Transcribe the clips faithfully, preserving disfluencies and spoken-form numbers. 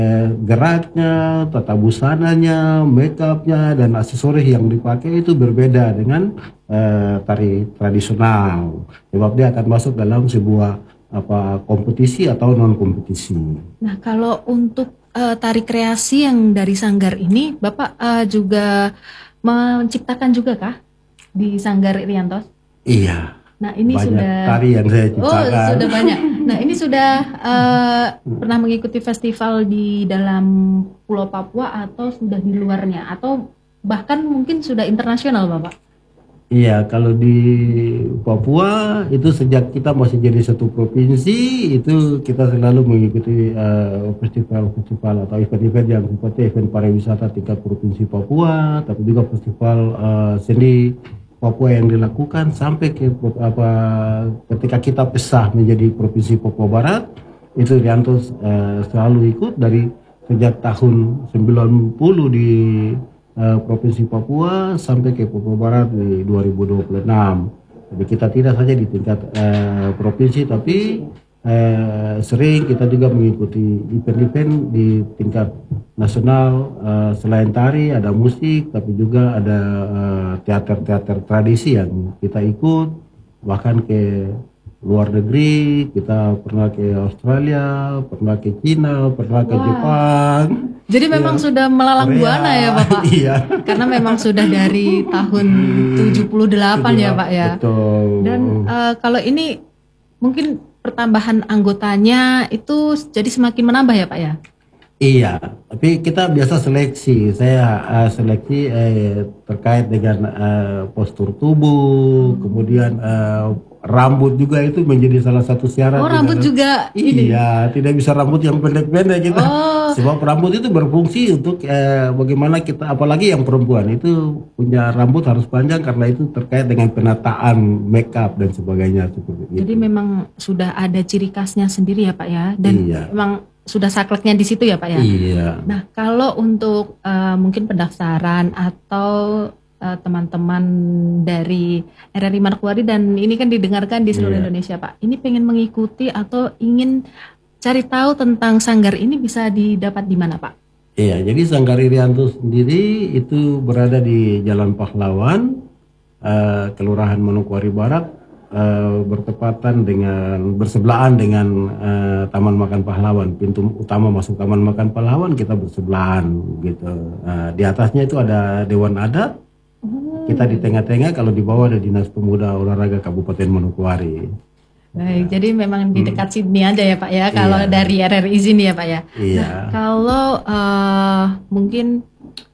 geraknya, tata busananya, make upnya, dan aksesoris yang dipakai itu berbeda dengan uh, tari tradisional. Sebab dia akan masuk dalam sebuah apa kompetisi atau non kompetisi. Nah, kalau untuk uh, tari kreasi yang dari Sanggar ini, Bapak uh, juga menciptakan juga kah di Sanggar Iriantos? Iya. Nah, ini banyak sudah tari yang saya ciptakan. Oh, sudah banyak. Nah, ini sudah uh, pernah mengikuti festival di dalam Pulau Papua atau sudah di luarnya atau bahkan mungkin sudah internasional, Bapak? Iya, kalau di Papua itu sejak kita masih jadi satu provinsi itu kita selalu mengikuti festival-festival uh, atau event-event yang seperti event pariwisata tingkat provinsi Papua, tapi juga festival uh, seni Papua yang dilakukan sampai ke apa ketika kita pisah menjadi provinsi Papua Barat itu Iriantos uh, selalu ikut dari sejak tahun sembilan puluh di uh, provinsi Papua sampai ke Papua Barat di dua ribu dua puluh enam. Jadi kita tidak saja di tingkat uh, provinsi tapi uh, sering kita juga mengikuti event-event di tingkat nasional. Uh, selain tari ada musik tapi juga ada uh, teater-teater tradisi yang kita ikut, bahkan ke luar negeri kita pernah ke Australia, pernah ke Cina, pernah ke Wah. Jepang. Jadi memang ya, sudah melalang buana ya Bapak? Iya. Karena memang sudah dari tahun tujuh puluh delapan ya Pak ya. Betul. Dan uh, kalau ini mungkin pertambahan anggotanya itu jadi semakin menambah ya Pak ya? Iya, tapi kita biasa seleksi. Saya uh, seleksi eh, terkait dengan uh, postur tubuh, kemudian uh, rambut juga itu menjadi salah satu syarat. Oh, rambut juga ini? Iya, tidak bisa rambut yang pendek-pendek kita. Oh. Sebab rambut itu berfungsi untuk eh, bagaimana kita, apalagi yang perempuan itu punya rambut harus panjang karena itu terkait dengan penataan make up dan sebagainya. Jadi itu. Memang sudah ada ciri khasnya sendiri ya Pak ya, dan iya. Memang sudah sakleknya di situ ya Pak ya. Iya. Nah kalau untuk uh, mungkin pendaftaran atau uh, teman-teman dari R R I Manokwari dan ini kan didengarkan di seluruh iya. Indonesia Pak, ini pengen mengikuti atau ingin cari tahu tentang Sanggar ini bisa didapat di mana Pak? Iya, jadi Sanggar Iriantos sendiri itu berada di Jalan Pahlawan, uh, Kelurahan Manokwari Barat. Uh, bertepatan dengan bersebelahan dengan uh, Taman Makan Pahlawan, pintu utama masuk Taman Makan Pahlawan kita bersebelahan gitu. Uh, di atasnya itu ada Dewan Adat, hmm. kita di tengah-tengah, kalau di bawah ada Dinas Pemuda Olahraga Kabupaten Manokwari. Baik, ya. Jadi memang di dekat hmm. sini aja ya Pak ya, kalau iya. dari R R I sini ya Pak ya. Iya. Nah, kalau uh, mungkin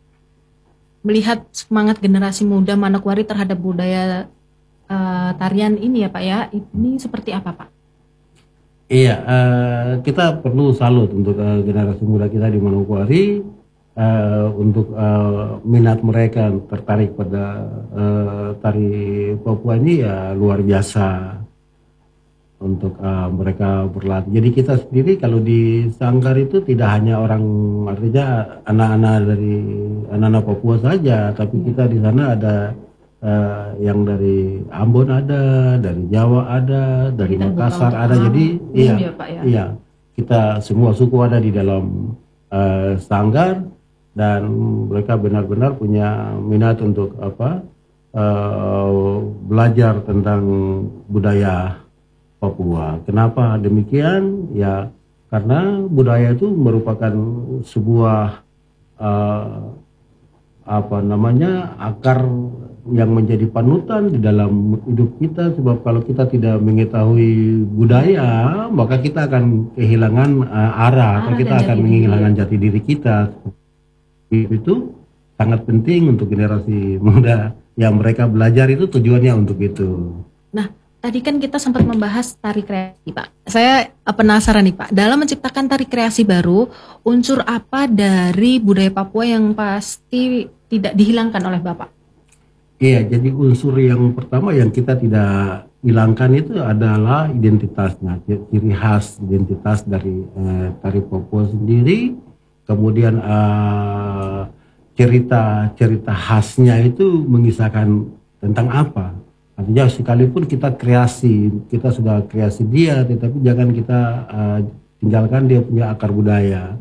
melihat semangat generasi muda Manokwari terhadap budaya Uh, tarian ini ya Pak ya, ini seperti apa Pak? Iya, uh, kita perlu salut untuk uh, generasi muda kita di Manokwari uh, untuk uh, minat mereka tertarik pada uh, tari Papua ini ya luar biasa untuk uh, mereka berlatih. Jadi kita sendiri kalau di Sanggar itu tidak hanya orang, artinya anak-anak dari anak-anak Papua saja, tapi kita di sana ada Uh, yang dari Ambon ada, dari Jawa ada, dari kita Makassar ada, jadi iya, ya, Pak, ya? Iya, kita semua suku ada di dalam uh, Sanggar dan mereka benar-benar punya minat untuk apa uh, belajar tentang budaya Papua. Kenapa demikian? Ya karena budaya itu merupakan sebuah uh, apa namanya akar yang menjadi panutan di dalam hidup kita, sebab kalau kita tidak mengetahui budaya maka kita akan kehilangan uh, arah atau kita akan kehilangan jati diri kita. Itu sangat penting untuk generasi muda yang mereka belajar, itu tujuannya untuk itu. Nah tadi kan kita sempat membahas tari kreasi Pak, saya penasaran nih Pak, dalam menciptakan tari kreasi baru, unsur apa dari budaya Papua yang pasti tidak dihilangkan oleh Bapak? Iya, jadi unsur yang pertama yang kita tidak hilangkan itu adalah identitasnya, ciri khas identitas dari eh, tari Papua sendiri. Kemudian eh, cerita cerita khasnya itu mengisahkan tentang apa? Artinya sekalipun kita kreasi, kita sudah kreasi dia, tetapi jangan kita uh, tinggalkan dia punya akar budaya.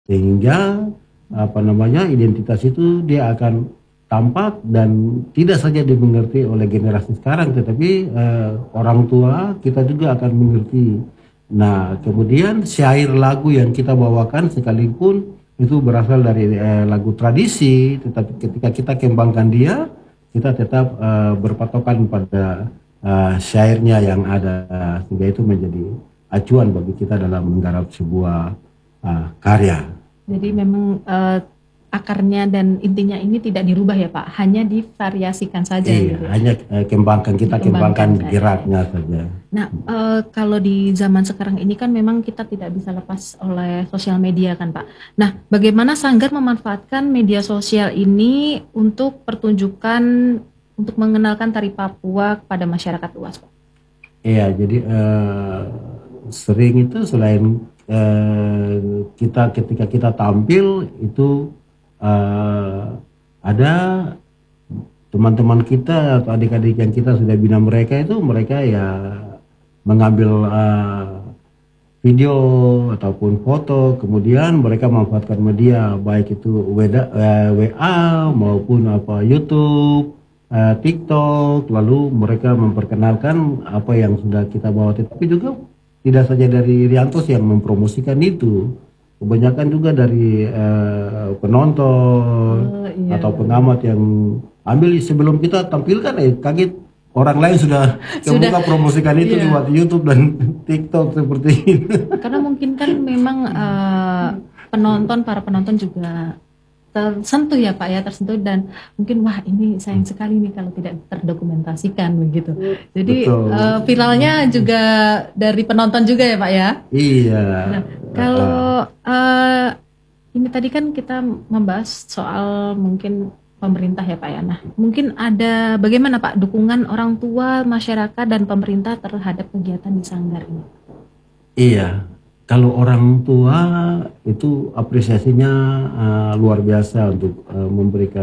sehingga apa namanya identitas itu dia akan tampak dan tidak saja dimengerti oleh generasi sekarang, tetapi eh, orang tua kita juga akan mengerti. Nah, kemudian syair lagu yang kita bawakan sekalipun itu berasal dari eh, lagu tradisi, tetapi ketika kita kembangkan dia, kita tetap eh, berpatokan pada eh, syairnya yang ada, sehingga itu menjadi acuan bagi kita dalam menggarap sebuah eh, karya. Jadi memang eh, akarnya dan intinya ini tidak dirubah ya Pak, hanya divariasikan saja. Iya, gitu. hanya uh, kembangkan kita kembangkan geraknya saja. Nah, uh, kalau di zaman sekarang ini kan memang kita tidak bisa lepas oleh sosial media kan Pak. Nah, bagaimana Sanggar memanfaatkan media sosial ini untuk pertunjukan, untuk mengenalkan tari Papua kepada masyarakat luas Pak? Iya, jadi uh, sering itu selain uh, kita ketika kita tampil itu Uh, ada teman-teman kita atau adik-adik yang kita sudah bina mereka itu mereka ya mengambil uh, video ataupun foto, kemudian mereka memanfaatkan media baik itu W A maupun apa YouTube, uh, TikTok, lalu mereka memperkenalkan apa yang sudah kita bawa, tapi juga tidak saja dari Riantos yang mempromosikan itu. Kebanyakan juga dari uh, penonton oh, iya. atau pengamat yang ambil sebelum kita tampilkan, eh kaget orang lain sudah kebuka promosikan itu iya. lewat YouTube dan TikTok seperti itu. Karena mungkin kan memang uh, penonton, para penonton juga tersentuh ya Pak ya, tersentuh dan mungkin wah ini sayang sekali nih kalau tidak terdokumentasikan begitu. Jadi uh, viralnya juga dari penonton juga ya Pak ya. Iya. Nah, kalau uh, ini tadi kan kita membahas soal mungkin pemerintah ya Pak ya. Nah, mungkin ada bagaimana Pak dukungan orang tua, masyarakat dan pemerintah terhadap kegiatan di Sanggar ini? Iya. Kalau orang tua itu apresiasinya uh, luar biasa untuk uh, memberikan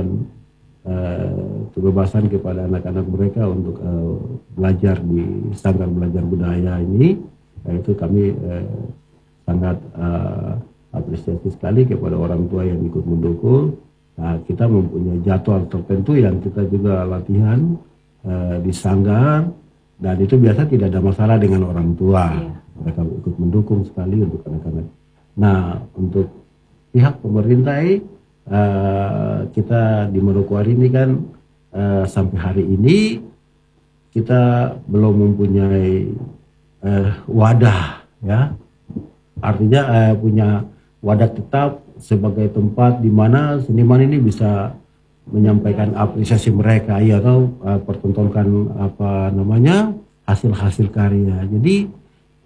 uh, kebebasan kepada anak-anak mereka untuk uh, belajar di Sanggar Belajar Budaya ini. Nah, itu kami uh, sangat uh, apresiasi sekali kepada orang tua yang ikut mendukung. Nah, kita mempunyai jadwal tertentu yang kita juga latihan uh, di Sanggar, dan itu biasa tidak ada masalah dengan orang tua. Iya. Mereka ikut mendukung sekali untuk anak-anak. Nah, untuk pihak pemerintah uh, kita di Manokwari ini kan uh, sampai hari ini kita belum mempunyai uh, wadah, ya. Artinya uh, punya wadah tetap sebagai tempat di mana seniman ini bisa menyampaikan apresiasi mereka, ya, atau uh, pertontonkan apa namanya hasil-hasil karya. Jadi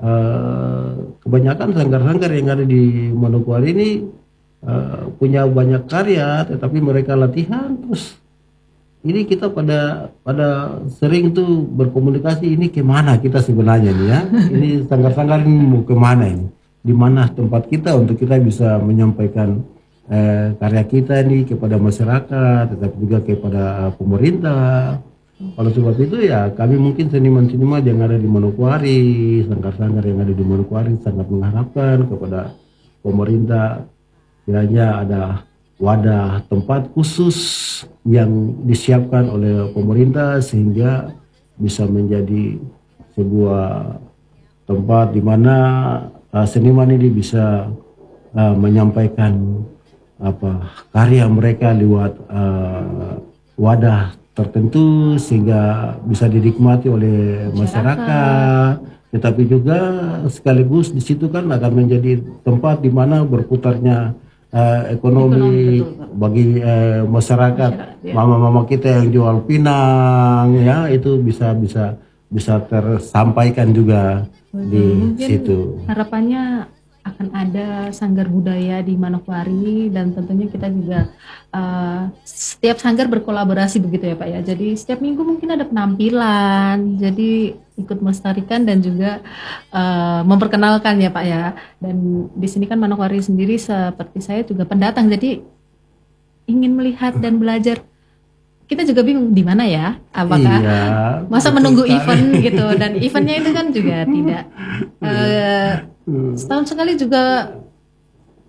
Uh, kebanyakan sanggar-sanggar yang ada di Manokwari ini uh, punya banyak karya, tetapi mereka latihan terus. Ini kita pada pada sering tuh berkomunikasi, ini kemana kita sebenarnya nih ya? Ini sanggar-sanggar ini mau kemana ini? Di mana tempat kita untuk kita bisa menyampaikan uh, karya kita ini kepada masyarakat, tetapi juga kepada pemerintah. Kalau sebab itu ya kami mungkin seniman-seniman yang ada di Manokwari, sanggar-sanggar yang ada di Manokwari sangat mengharapkan kepada pemerintah kiranya ada wadah tempat khusus yang disiapkan oleh pemerintah sehingga bisa menjadi sebuah tempat di mana uh, seniman ini bisa uh, menyampaikan apa karya mereka lewat uh, wadah tertentu sehingga bisa dinikmati oleh masyarakat, masyarakat, tetapi juga sekaligus di situ kan akan menjadi tempat di mana berputarnya uh, ekonomi, ekonomi bagi uh, masyarakat, mama-mama ya. Kita yang jual pinang, ya itu bisa bisa bisa tersampaikan juga hmm, di mungkin situ. Harapannya akan ada sanggar budaya di Manokwari dan tentunya kita juga uh, setiap sanggar berkolaborasi begitu ya Pak ya. Jadi setiap minggu mungkin ada penampilan, jadi ikut melestarikan dan juga uh, memperkenalkan ya Pak ya. Dan di sini kan Manokwari sendiri seperti saya juga pendatang, jadi ingin melihat dan belajar. Kita juga bingung di mana ya, apakah iya, masa menunggu sekali. Event gitu, dan eventnya itu kan juga tidak uh, setahun sekali juga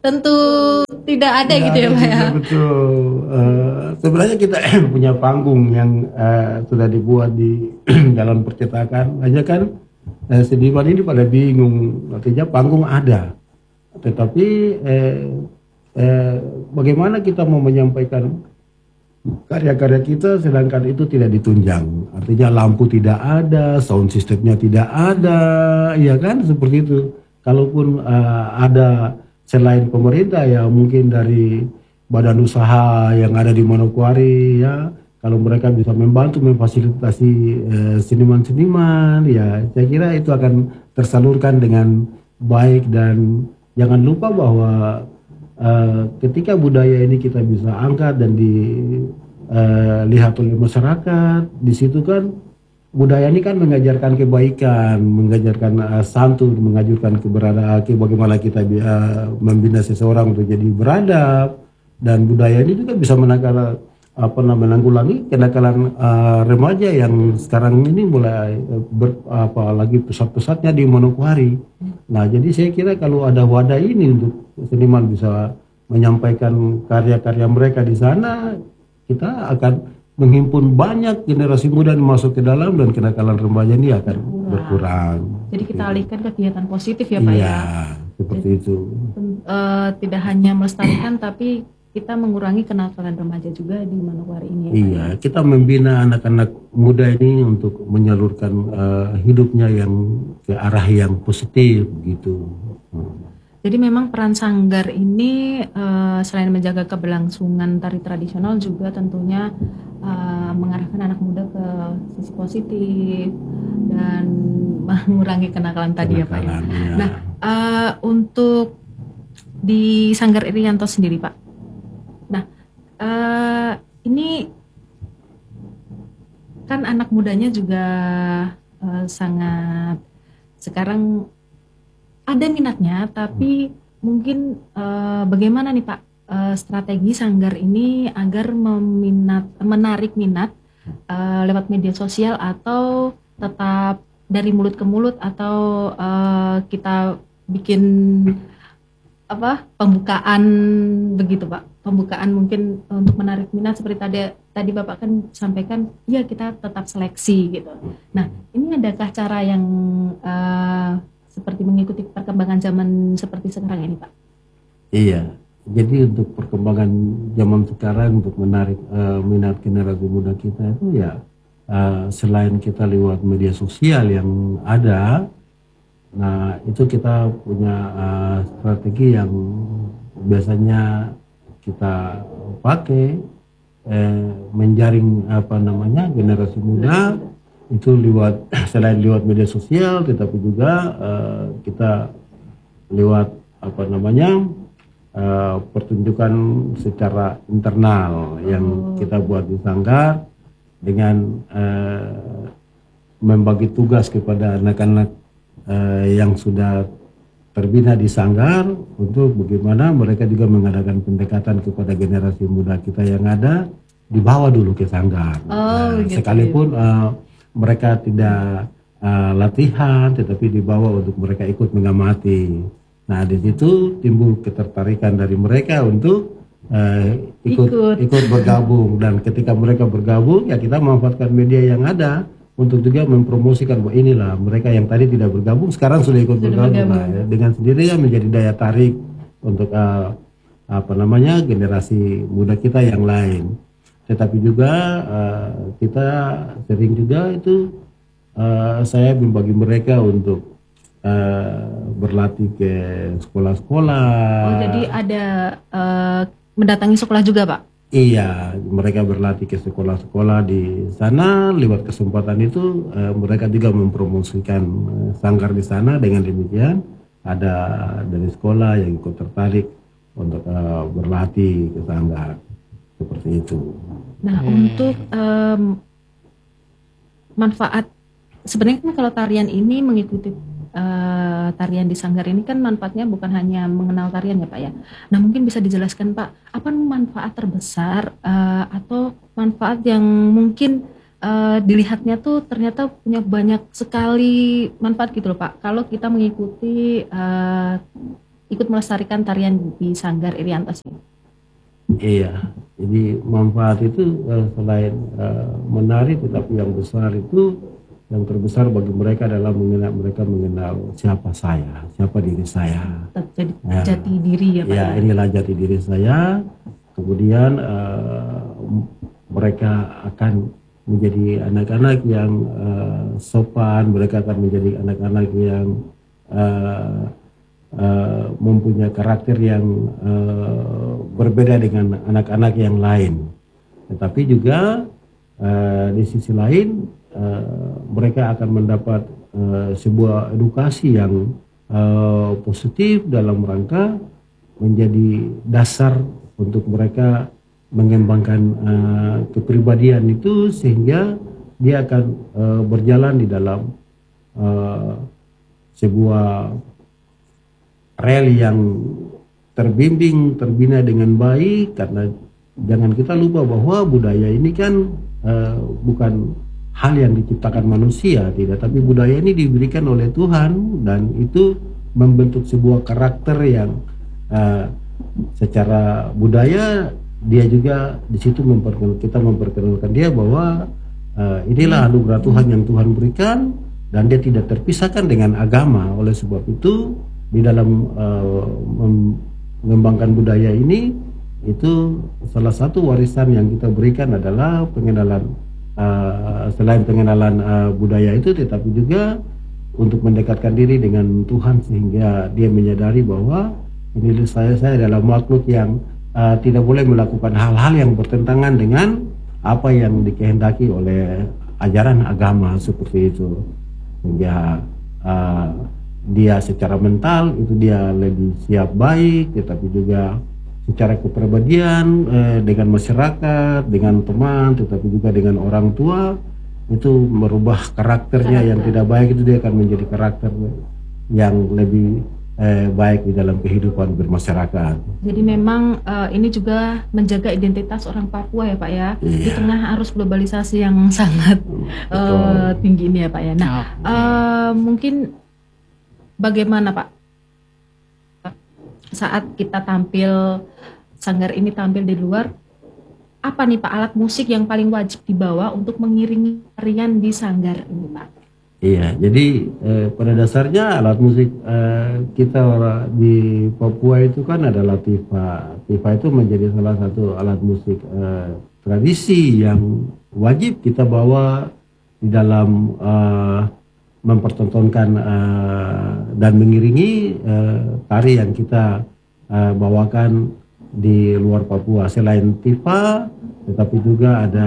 tentu tidak ada Tidak gitu ya ada Pak ya. juga, betul. Eh, sebenarnya kita punya panggung yang eh, sudah dibuat di dalam percetakan. Hanya kan eh, seniman ini pada bingung. Artinya panggung ada, tetapi eh, eh, bagaimana kita mau menyampaikan karya-karya kita sedangkan itu tidak ditunjang. Artinya lampu tidak ada, sound systemnya tidak ada, ya kan seperti itu. Kalaupun eh, ada selain pemerintah ya mungkin dari badan usaha yang ada di Manokwari ya, kalau mereka bisa membantu memfasilitasi eh, seniman-seniman ya, saya kira itu akan tersalurkan dengan baik. Dan jangan lupa bahwa Uh, ketika budaya ini kita bisa angkat dan dilihat oleh masyarakat, di situ kan budaya ini kan mengajarkan kebaikan, mengajarkan uh, santun, mengajarkan keberadaan, bagaimana kita uh, membina seseorang untuk jadi beradab, dan budaya ini juga bisa menangkal apa namanya menanggulangi kenakalan uh, remaja yang sekarang ini mulai uh, ber, apa lagi pesat-pesatnya di Manokwari. Nah, jadi saya kira kalau ada wadah ini untuk seniman bisa menyampaikan karya-karya mereka di sana, kita akan menghimpun banyak generasi muda yang masuk ke dalam dan kenakalan remaja ini akan berkurang. Jadi kita alihkan kegiatan positif ya Pak iya, ya. Seperti Jadi, itu. Uh, tidak hanya melestarikan tapi kita mengurangi kenakalan remaja juga di Manokwari ini ya, iya, Pak ya? Kita membina anak-anak muda ini untuk menyalurkan uh, hidupnya yang ke arah yang positif gitu. Hmm. Jadi memang peran sanggar ini uh, selain menjaga keberlangsungan tari tradisional juga tentunya uh, mengarahkan anak muda ke sisi positif dan mengurangi kenakalan tadi kenakalan, ya Pak ya. Ya. Nah uh, untuk di Sanggar Irianto sendiri Pak, nah uh, ini kan anak mudanya juga uh, sangat sekarang ada minatnya, tapi mungkin uh, bagaimana nih Pak uh, strategi Sanggar ini agar meminat, menarik minat uh, lewat media sosial atau tetap dari mulut ke mulut atau uh, kita bikin apa pembukaan begitu Pak, pembukaan mungkin untuk menarik minat seperti tadi tadi Bapak kan sampaikan ya kita tetap seleksi gitu. Nah ini adakah cara yang uh, seperti mengikuti perkembangan zaman seperti sekarang ini Pak? Iya, jadi untuk perkembangan zaman sekarang untuk menarik uh, minat generasi muda kita itu ya uh, selain kita lewat media sosial yang ada, nah itu kita punya uh, strategi yang biasanya kita pakai eh, menjaring apa namanya generasi muda itu lewat selain lewat media sosial, tetapi juga uh, kita lewat apa namanya uh, pertunjukan secara internal yang kita buat di Sanggar dengan uh, membagi tugas kepada anak-anak uh, yang sudah terbina di Sanggar untuk bagaimana mereka juga mengadakan pendekatan kepada generasi muda kita yang ada, dibawa dulu ke Sanggar. Oh, nah, gitu. Sekalipun uh, mereka tidak uh, latihan, tetapi dibawa untuk mereka ikut mengamati. Nah, di situ timbul ketertarikan dari mereka untuk uh, ikut, ikut ikut bergabung. Dan ketika mereka bergabung, ya kita memanfaatkan media yang ada untuk juga mempromosikan bahwa inilah mereka yang tadi tidak bergabung sekarang sudah ikut sudah bergabung. Nah, ya, dengan sendirinya menjadi daya tarik untuk uh, apa namanya generasi muda kita yang lain. Tetapi juga uh, kita sering juga itu uh, saya membagi mereka untuk uh, berlatih ke sekolah-sekolah. Oh, jadi ada uh, mendatangi sekolah juga Pak? Iya, mereka berlatih ke sekolah-sekolah di sana. Lewat kesempatan itu uh, mereka juga mempromosikan uh, Sanggar di sana. Dengan demikian ada dari sekolah yang ikut tertarik untuk uh, berlatih ke Sanggar. Seperti itu. Nah, hmm. untuk um, manfaat sebenarnya kan kalau tarian ini mengikuti uh, tarian di Sanggar ini kan manfaatnya bukan hanya mengenal tarian ya Pak ya. Nah, mungkin bisa dijelaskan Pak, apa manfaat terbesar uh, atau manfaat yang mungkin uh, dilihatnya tuh ternyata punya banyak sekali manfaat gitu loh Pak. Kalau kita mengikuti uh, ikut melestarikan tarian di Sanggar Iriantos ini? Iya, jadi manfaat itu uh, selain uh, menari, tetapi yang besar itu, yang terbesar bagi mereka adalah mengenal, mereka mengenal siapa saya, siapa diri saya. Jadi Ya, jati diri ya Pak ya, ya. inilah jati diri saya. Kemudian uh, mereka akan menjadi anak-anak yang uh, sopan, mereka akan menjadi anak-anak yang uh, Uh, mempunyai karakter yang uh, berbeda dengan anak-anak yang lain. Tetapi juga uh, di sisi lain uh, mereka akan mendapat uh, sebuah edukasi yang uh, positif dalam rangka menjadi dasar untuk mereka mengembangkan uh, kepribadian itu, sehingga dia akan uh, berjalan di dalam uh, sebuah rel yang terbimbing, terbina dengan baik. Karena jangan kita lupa bahwa budaya ini kan uh, bukan hal yang diciptakan manusia, tidak, tapi budaya ini diberikan oleh Tuhan, dan itu membentuk sebuah karakter yang uh, secara budaya dia juga di situ memperkenalkan, kita memperkenalkan dia bahwa uh, inilah anugerah Tuhan yang Tuhan berikan, dan dia tidak terpisahkan dengan agama. Oleh sebab itu di dalam uh, mengembangkan budaya ini, itu salah satu warisan yang kita berikan adalah pengenalan, uh, selain pengenalan uh, budaya itu, tetapi juga untuk mendekatkan diri dengan Tuhan, sehingga dia menyadari bahwa ini saya saya adalah makhluk yang uh, tidak boleh melakukan hal-hal yang bertentangan dengan apa yang dikehendaki oleh ajaran agama seperti itu. Sehingga uh, dia secara mental itu dia lebih siap baik, tetapi juga secara kepribadian eh, dengan masyarakat, dengan teman, tetapi juga dengan orang tua, itu merubah karakternya. Karakter yang tidak baik itu dia akan menjadi karakter yang lebih eh, baik di dalam kehidupan bermasyarakat. Jadi memang uh, ini juga menjaga identitas orang Papua ya Pak ya, iya, di tengah arus globalisasi yang sangat uh, tinggi ini ya Pak ya. Nah uh, mungkin bagaimana Pak saat kita tampil, Sanggar ini tampil di luar, apa nih Pak alat musik yang paling wajib dibawa untuk mengiringi tarian di Sanggar ini Pak? Iya, jadi eh, pada dasarnya alat musik eh, kita di Papua itu kan adalah tifa. Tifa itu menjadi salah satu alat musik eh, tradisi yang wajib kita bawa di dalam eh, mempertontonkan uh, dan mengiringi uh, tari yang kita uh, bawakan di luar Papua. Selain tifa, tetapi juga ada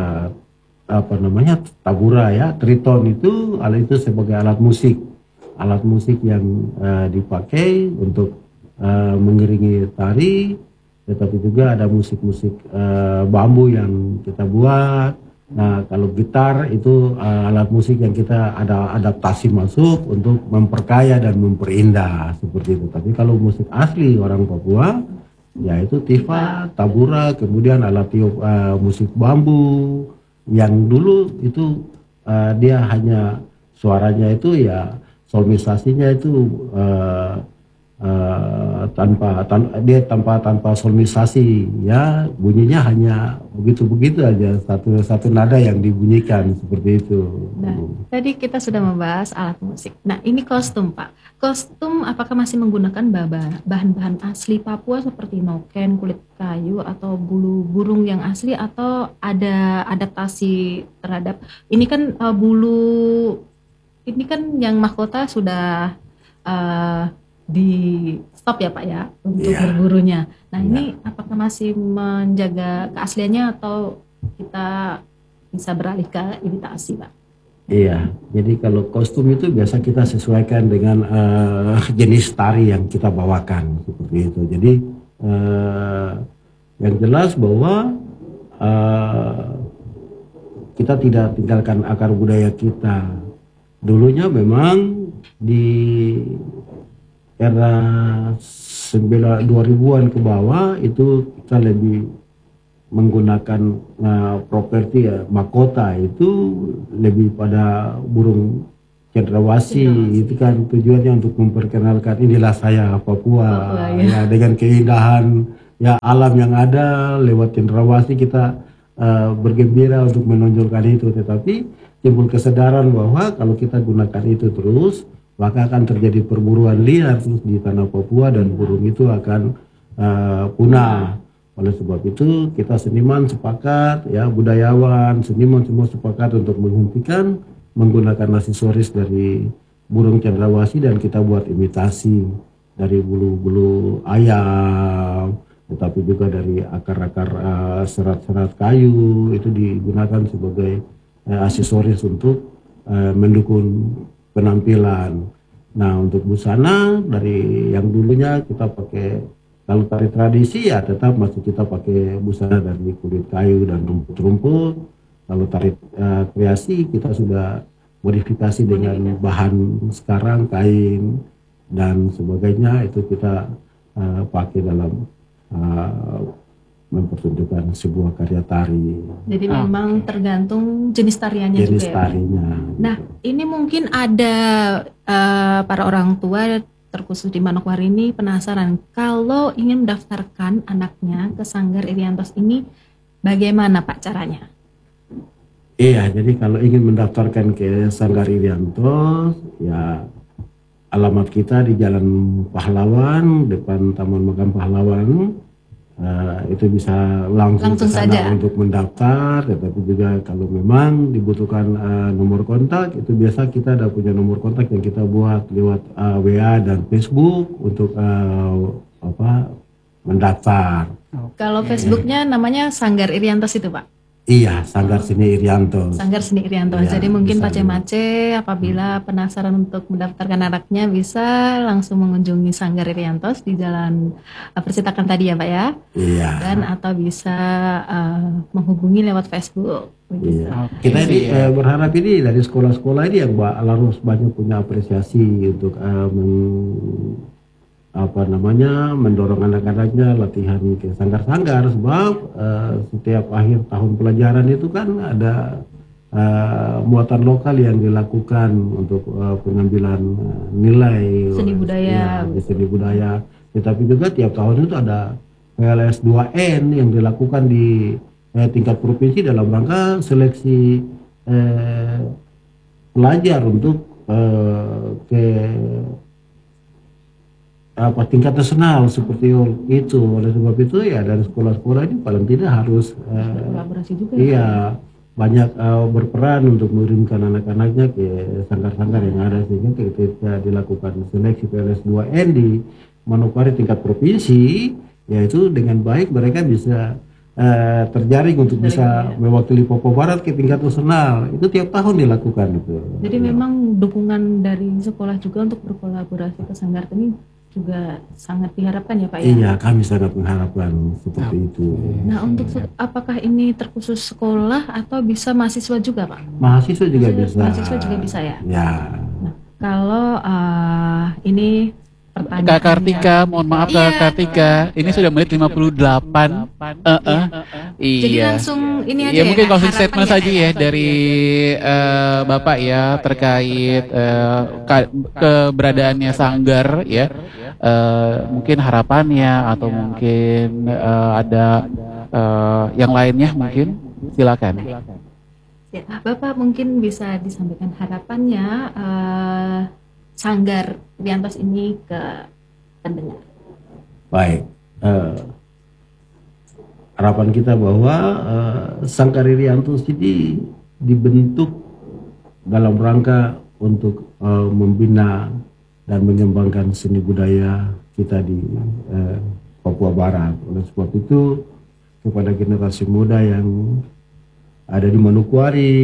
apa namanya tabura ya, triton itu, alat itu sebagai alat musik, alat musik yang uh, dipakai untuk uh, mengiringi tari. Tetapi juga ada musik-musik uh, bambu yang kita buat. Nah, kalau gitar itu uh, alat musik yang kita ada adaptasi masuk untuk memperkaya dan memperindah seperti itu. Tapi kalau musik asli orang Papua, ya itu tifa, tabura, kemudian alat tiup uh, musik bambu yang dulu itu uh, dia hanya suaranya itu ya solmisasinya itu uh, Uh, tanpa tan dia tanpa tanpa solmisasi ya, bunyinya hanya begitu-begitu aja, satu satu nada yang dibunyikan seperti itu. Nah, hmm. tadi kita sudah membahas alat musik. Nah, ini kostum Pak. Kostum apakah masih menggunakan bahan-bahan asli Papua seperti noken, kulit kayu atau bulu burung yang asli, atau ada adaptasi terhadap ini kan uh, bulu ini kan yang mahkota sudah uh, di stop ya Pak ya untuk yeah. berburunya. Nah yeah. ini apakah masih menjaga keasliannya atau kita bisa beralih ke imitasi Pak? Iya, jadi kalau kostum itu biasa kita sesuaikan dengan uh, jenis tari yang kita bawakan seperti itu. Jadi uh, yang jelas bahwa uh, kita tidak tinggalkan akar budaya kita. Dulunya memang di era dua ribuan ke bawah itu kita lebih menggunakan uh, properti ya, mahkota itu lebih pada burung Cendrawasih. Itu kan tujuannya untuk memperkenalkan inilah saya Papua, Papua, ya. ya dengan keindahan ya alam yang ada. Lewat Cendrawasih kita uh, bergembira untuk menonjolkan itu, tetapi timbul kesadaran bahwa kalau kita gunakan itu terus maka akan terjadi perburuan liar terus di tanah Papua dan burung itu akan uh, punah. Oleh sebab itu kita seniman sepakat, ya budayawan, seniman semua sepakat untuk menghentikan menggunakan aksesoris dari burung cendrawasih dan kita buat imitasi dari bulu-bulu ayam, tetapi juga dari akar-akar uh, serat-serat kayu itu digunakan sebagai uh, aksesoris untuk uh, mendukung penampilan. Nah untuk busana dari yang dulunya kita pakai, kalau tari tradisi ya tetap masih kita pakai busana dari kulit kayu dan rumput-rumput. Kalau tari uh, kreasi kita sudah modifikasi dengan bahan sekarang kain dan sebagainya, itu kita uh, pakai dalam uh, mempertunjukkan sebuah karya tari. Jadi memang tergantung jenis tariannya Jenis juga ya. tarinya. Nah ini mungkin ada uh, para orang tua terkhusus di Manokwari ini penasaran kalau ingin mendaftarkan anaknya ke Sanggar Iriantos ini bagaimana Pak caranya? Iya, jadi kalau ingin mendaftarkan ke Sanggar Iriantos, ya alamat kita di Jalan Pahlawan, depan Taman Makam Pahlawan. Uh, itu bisa langsung, Langsung ke sana saja. untuk mendaftar, tetapi juga kalau memang dibutuhkan uh, nomor kontak, itu biasa kita ada punya nomor kontak yang kita buat lewat uh, W A dan Facebook untuk uh, apa mendaftar. Kalau Facebooknya namanya Sanggar Iriantos itu Pak? Iya, Sanggar Seni Iriantos. Sanggar Seni Iriantos. Iya, Jadi mungkin bisa Pak Cemace apabila penasaran untuk mendaftarkan anaknya bisa langsung mengunjungi Sanggar Iriantos di Jalan uh, Persitakan tadi ya Pak ya. Iya. Dan atau bisa uh, menghubungi lewat Facebook. Begitu. Iya. Kita ini eh, berharap ini dari sekolah-sekolah ini yang harus banyak punya apresiasi untuk eh, men- apa namanya mendorong anak-anaknya latihan ke sanggar-sanggar, sebab eh, setiap akhir tahun pelajaran itu kan ada eh, muatan lokal yang dilakukan untuk eh, pengambilan eh, nilai Seni budaya. ya, di seni budaya. Tetapi juga tiap tahun itu ada P L S dua N yang dilakukan di eh, tingkat provinsi dalam rangka seleksi eh, pelajar untuk eh, ke apa tingkat nasional seperti itu. Oleh sebab itu ya dari sekolah-sekolah ini paling tidak harus eh, Kolaborasi juga ya. iya banyak eh, berperan untuk mengirimkan anak-anaknya ke sanggar-sanggar yang ada, sehingga ketika dilakukan seleksi P L S dua N di Manokwari tingkat provinsi, yaitu dengan baik mereka bisa eh, terjaring untuk bisa mewakili Papua Barat ke tingkat nasional. Itu tiap tahun dilakukan itu. Jadi memang dukungan dari sekolah juga untuk berkolaborasi ke Sanggar ini juga sangat diharapkan ya Pak ya. Iya, kami sangat mengharapkan seperti itu. Nah untuk se- apakah ini terkhusus sekolah atau bisa mahasiswa juga Pak? Mahasiswa juga Mahasiswa- bisa. mahasiswa juga bisa ya? Ya. Nah kalau uh, ini pertanyaan Kak Kartika, mohon maaf Kak Iya. Kartika, ini sudah menit lima puluh delapan. Eh, eh. Jadi Iya. langsung ini aja Ya, ya, mungkin Kak, closing statement harapannya. saja ya dari eh, Bapak ya terkait eh, ka- keberadaannya Sanggar ya. Eh, mungkin harapannya atau mungkin eh, ada eh, yang lainnya mungkin silakan. Ya, Bapak mungkin bisa disampaikan harapannya eh, Sanggar Iriantos ini ke pendengar. Baik. Eh, harapan kita bahwa eh, Sanggar Iriantos ini dibentuk dalam rangka untuk eh, membina dan mengembangkan seni budaya kita di eh, Papua Barat. Oleh sebab itu kepada generasi muda yang ada di Manokwari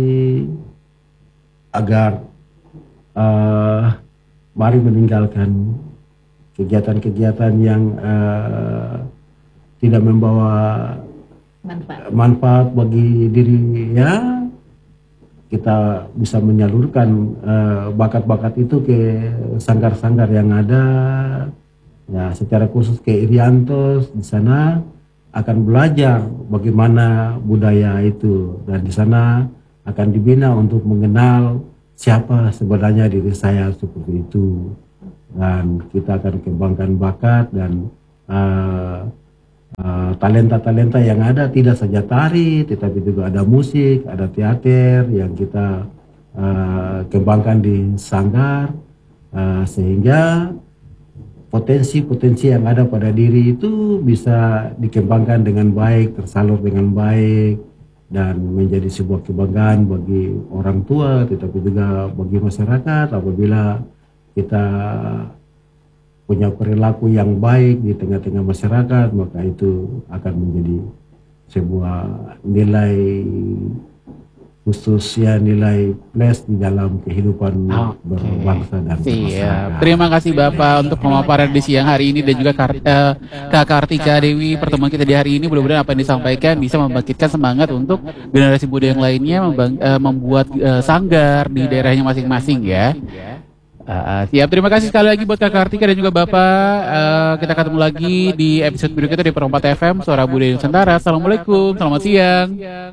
agar eh, mari meninggalkan kegiatan-kegiatan yang eh, tidak membawa Manfaat. manfaat bagi diri, ya kita bisa menyalurkan eh, bakat-bakat itu ke sanggar-sanggar yang ada, ya secara khusus ke Iriantos. Di sana akan belajar bagaimana budaya itu, dan di sana akan dibina untuk mengenal siapa sebenarnya diri saya seperti itu, dan kita akan kembangkan bakat dan uh, uh, talenta-talenta yang ada, tidak saja tari tetapi juga ada musik, ada teater yang kita uh, kembangkan di sanggar, uh, sehingga potensi-potensi yang ada pada diri itu bisa dikembangkan dengan baik, tersalur dengan baik, dan menjadi sebuah kebanggaan bagi orang tua, tetapi juga bagi masyarakat apabila kita punya perilaku yang baik di tengah-tengah masyarakat, maka itu akan menjadi sebuah nilai khususnya, nilai plus di dalam kehidupan okay. berbangsa dan masyarakat. Terima kasih Bapak untuk pemaparan di siang hari ini dan juga Kar uh, Kak Kartika Dewi, pertemuan kita di hari ini. Mudah-mudahan apa yang disampaikan bisa membangkitkan semangat untuk generasi muda yang lainnya uh, membuat uh, sanggar di daerahnya masing-masing ya. Uh, siap, terima kasih sekali lagi buat Kak Kartika dan juga Bapak. Uh, kita ketemu lagi di episode berikutnya di Perempat F M Suara Budaya Nusantara. Assalamualaikum, selamat siang.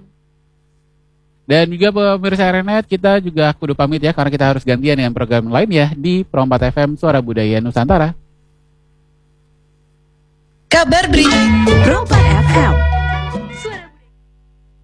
Dan juga pemirsa R N Net, kita juga kudu pamit ya, karena kita harus gantian dengan program lain ya di Perempat F M Suara Budaya Nusantara. Kabar Berita Perempat F M.